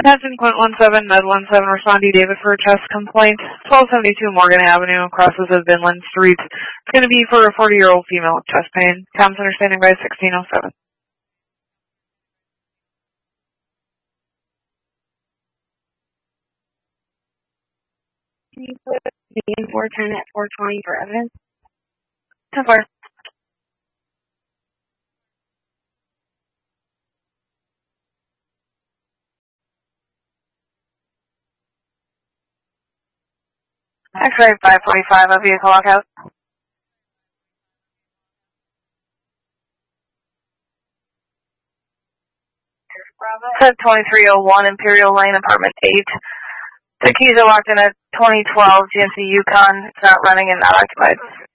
Attention, Quint 17, Med 17, respondee David for a chest complaint. 1272 Morgan Avenue, crosses of Vinland Street. It's going to be for a 40-year-old female with chest pain. Comms understanding by 1607. Can you put median 410 at 420 for evidence? 10-4. X-ray 545, a vehicle lockout. Said 2301 Imperial Lane, apartment 8. The keys are locked in a 2012 GMC Yukon. It's not running and not occupied.